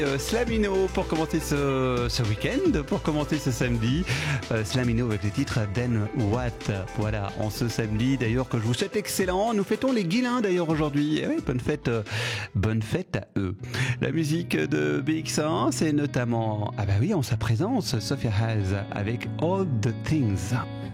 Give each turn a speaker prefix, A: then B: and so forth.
A: Slamino pour commenter ce week-end, pour commenter ce samedi. Slamino avec le titre Then What. Voilà, en ce samedi d'ailleurs que je vous souhaite excellent. Nous fêtons les Guilins d'ailleurs aujourd'hui. Eh oui, bonne fête à eux. La musique de BX1, c'est notamment, en sa présence, Sophia Haz avec All the Things.